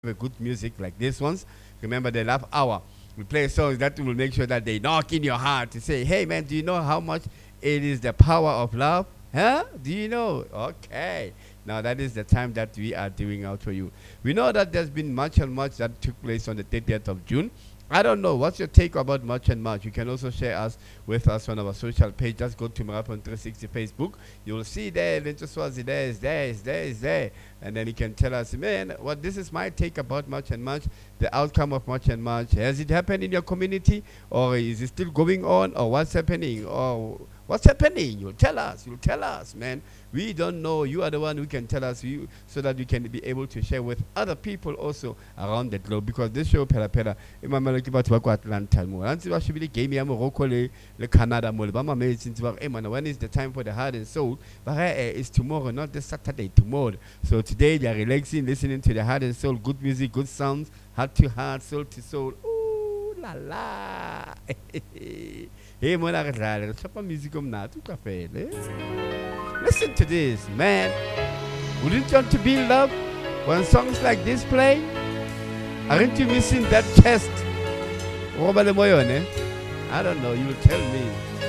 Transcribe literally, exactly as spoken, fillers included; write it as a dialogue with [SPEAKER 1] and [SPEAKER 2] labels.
[SPEAKER 1] have a good music like this ones. Remember the love hour. We play songs that will make sure that they knock in your heart to say, hey man, do you know how much it is the power of love? Huh? Do you know? Okay. Now that is the time that we are doing out for you. We know that there's been much and much that took place on the thirtieth of June. I don't know. What's your take about much and much? You can also share us with us on our social page. Just go to Marathon three sixty Facebook. You will see there, Lento Swazi, there is there is there is there. And then you can tell us, man, what this is my take about much and much, the outcome of much and much. Has it happened in your community? Or is it still going on? Or what's happening? Or what's happening? You'll tell us. You'll tell us, man. We don't know. You are the one who can tell us you, so that we can be able to share with other people also around the globe. Because this show, Pela Pela, imamela ke batho ba kwa Atlanta mo. Antse ba shebile game ya Morocco le le Canada mo. Ba mametse ntse ba eh man, when is the time for the heart and soul? But eh, it's tomorrow, not this Saturday, tomorrow. So today they are relaxing, listening to the heart and soul, good music, good sounds, heart to heart, soul to soul. Ooh la la. Hey, mona re tla re tlhopa music o mna tu ka fele. Listen to this, man. Wouldn't you want to be in love when songs like this play? Aren't you missing that chest? I don't know. You will tell me.